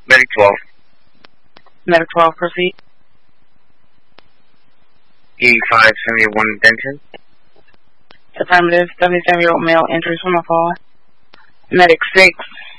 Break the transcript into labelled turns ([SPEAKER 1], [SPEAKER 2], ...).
[SPEAKER 1] Medic 12.
[SPEAKER 2] Medic 12, proceed.
[SPEAKER 1] E571 Denton.
[SPEAKER 2] Affirmative, 77-year-old male enters from a fall. Medic 6,